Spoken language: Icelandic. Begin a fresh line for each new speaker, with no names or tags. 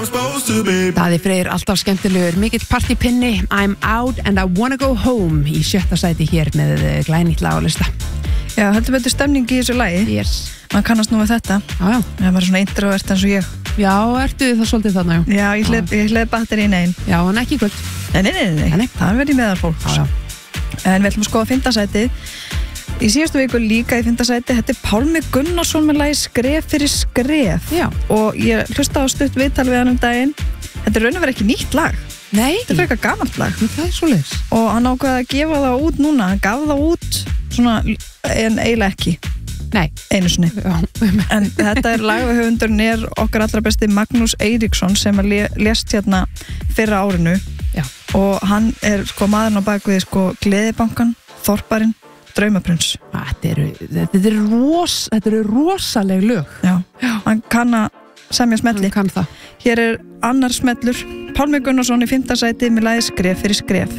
Daði Freyr, alltaf skemmtilegur, mikill partypinni, I'm out and I wanna go home í 7. sæti hér með glænýtt lag á lista.
Já, heldur betur stemning í þessu lagi.
Yes.
Man kannast nú við þetta.
Já.
Það var svona introvert eins og ég.
Já, ertu það svolítið þarna, já?
Já, ég hlið batterinn einn.
Já, en ekki í kvöld.
Nei. Það verði meðal fólks.
Já.
En við ætlum að skoða 5. sætið. Í síðustu viku líka í 5. sæti, þetta Pálmi Gunnarsson með lagi Skref fyrir skref.
Já.
Og ég hlusta á stutt viðtal við hann daginn. Þetta raun og verið ekki nýtt lag.
Nei.
Þetta frekar gamalt lag.
Það svoleiðis.
Og hann ákveði að gefa það út núna. Hann gaf það út svona, en eiginlega ekki.
Nei.
Einu sinni. En þetta lagahöfundurinn er okkar allra besti Magnús Eiríksson sem lést hérna fyrra árinu.
Já.
Og hann er maðurinn á bakvið Gleðibankan, Þorparinn, Draumaprins.
Þetta eru rosaleg lög.
Já. Hann kann að semja smelli.
Hann kann það.
Hér er annar smellur. Pálmi Gunnarsson í 5. sæti með lagi Skref fyrir skref.